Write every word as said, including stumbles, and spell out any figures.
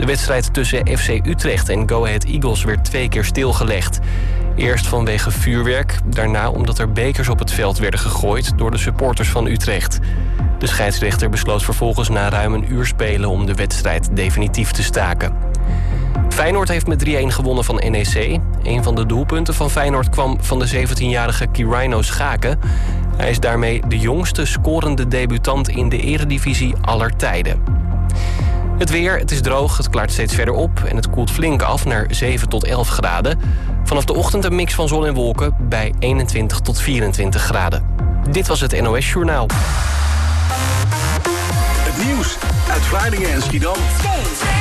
De wedstrijd tussen F C Utrecht en Go Ahead Eagles werd twee keer stilgelegd. Eerst vanwege vuurwerk, daarna omdat er bekers op het veld werden gegooid door de supporters van Utrecht. De scheidsrechter besloot vervolgens na ruim een uur spelen om de wedstrijd definitief te staken. Feyenoord heeft met drie-een gewonnen van N E C. Een van de doelpunten van Feyenoord kwam van de zeventienjarige Kirino Schaken. Hij is daarmee de jongste scorende debutant in de eredivisie aller tijden. Het weer, het is droog, het klaart steeds verder op en het koelt flink af naar zeven tot elf graden. Vanaf de ochtend een mix van zon en wolken bij eenentwintig tot vierentwintig graden. Dit was het N O S Journaal. Het nieuws uit Vlaardingen en Schiedam.